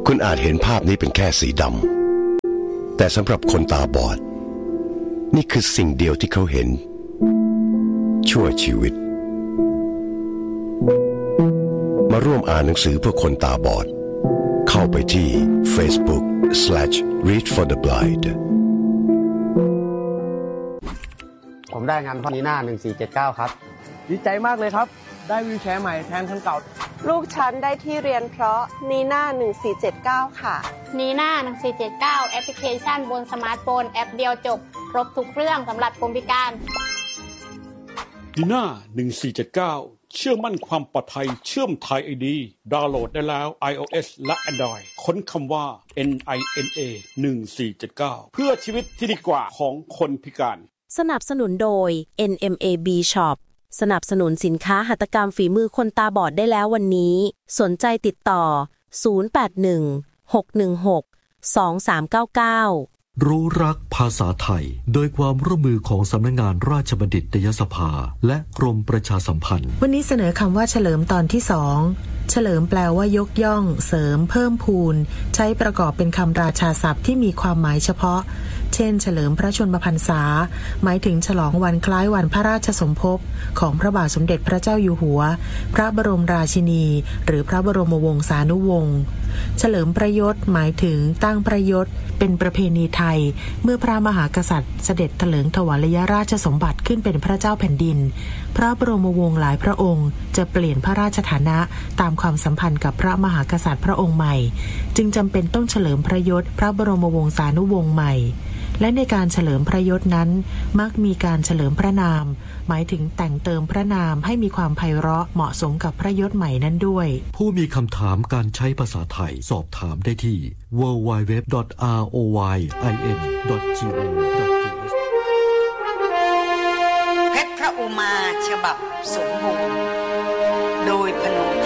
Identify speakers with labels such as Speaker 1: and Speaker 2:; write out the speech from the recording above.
Speaker 1: คุณอาจเห็นภาพนี้เป็นแค่สีดำแต่สำหรับคนตาบอดนี่คือสิ่งเดียวที่เขาเห็นชั่วชีวิตมาร่วมอ่านหนังสือเพื่อคนตาบอดเข้าไปที่ Facebook/Read for the Blind
Speaker 2: ผมได้งานพ่อนีน่า1479ครับ
Speaker 3: ดีใจมากเลยครับได้วีลแชร์ใหม่แทนคันเก่า
Speaker 4: ลูกฉันได้ที่เรียนเพราะนีน่า1479ค่ะ
Speaker 5: นีน่า1479แอปพลิเคชันบนสมาร์ทโฟนแอปเดียวจบครบทุกเรื่องสำหรับคนพิการ
Speaker 6: นีน่า1479เชื่อมั่นความปลอดภัยเชื่อมไทย ID ดาวน์โหลดได้แล้ว iOS และ Android ค้นคำว่า NINA 1479เพื่อชีวิตที่ดีกว่าของคนพิการ
Speaker 7: สนับสนุนโดย NMAB Shop สนับสนุนสินค้าหัตถกรรมฝีมือคนตาบอดได้แล้ววันนี้สนใจติดต่อ0816162399
Speaker 8: รู้รักภาษาไทยโดยความร่วมมือของสำนักงานราชบัณฑิตยสภาและกรมประชาสัมพันธ์
Speaker 9: วันนี้เสนอคำว่าเฉลิมตอนที่2เฉลิมแปลว่ายกย่องเสริมเพิ่มพูนใช้ประกอบเป็นคำราชาศัพท์ที่มีความหมายเฉพาะเช่นเฉลิมพระชนมพรรษาหมายถึงฉลองวันคล้ายวันพระราชสมภพของพระบาทสมเด็จพระเจ้าอยู่หัวพระบรมราชินีหรือพระบรมวงศานุวงศ์เฉลิมพระยศหมายถึงตั้งพระยศเป็นประเพณีไทยเมื่อพระมหากษัตริย์เสด็จเถลิงถวายราชสมบัติขึ้นเป็นพระเจ้าแผ่นดินพระบรมวงศ์หลายพระองค์จะเปลี่ยนพระราชฐานะตามความสัมพันธ์กับพระมหากษัตริย์พระองค์ใหม่จึงจำเป็นต้องเฉลิมพระยศพระบรมวงศานุวงศ์ใหม่และในการเฉลิมพระยศนั้นมักมีการเฉลิมพระนามหมายถึงแต่งเติมพระนามให้มีความไพเราะเหมาะสมกับพระยศใหม่นั้นด้วย
Speaker 8: ผู้มีคำถามการใช้ภาษาไทยสอบถามได้ที่ www.royin.go.th
Speaker 10: เพชรพระอุมาฉบับสมบูรณ์โดยพนม